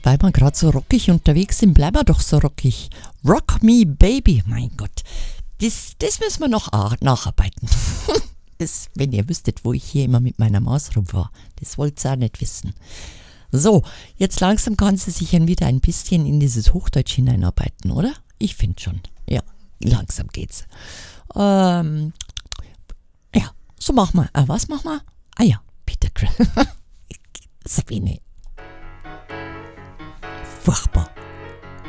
Weil wir gerade so rockig unterwegs sind, bleiben wir doch so rockig. Rock me, baby. Mein Gott, das müssen wir noch nacharbeiten. Wenn ihr wüsstet, wo ich hier immer mit meiner Maus rum war. Das wollt ihr auch nicht wissen. So, jetzt langsam kann sie sich dann wieder ein bisschen in dieses Hochdeutsch hineinarbeiten, oder? Ich finde schon. Ja, langsam geht's. Ja, so machen wir. Was machen wir? Ah ja, Peter Sabine. Furchtbar.